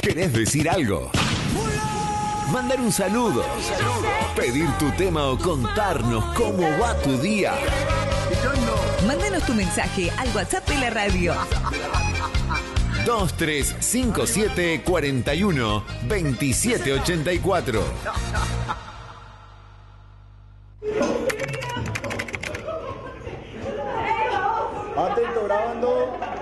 ¿Querés decir algo? Mandar un saludo. Pedir tu tema o contarnos cómo va tu día. Mándanos tu mensaje al WhatsApp de la radio. 2357 41 2784.